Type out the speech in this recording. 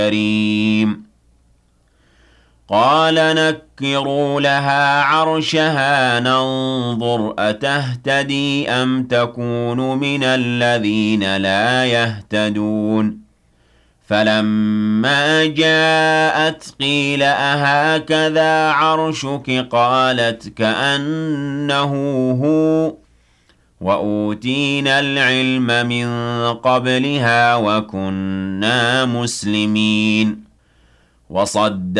كريم قال نكروا لها عرشها ننظر أتهتدي أم تكون من الذين لا يهتدون فلما جاءت قيل أهكذا عرشك قالت كأنه هو وأوتينا العلم من قبلها وكنا مسلمين وصد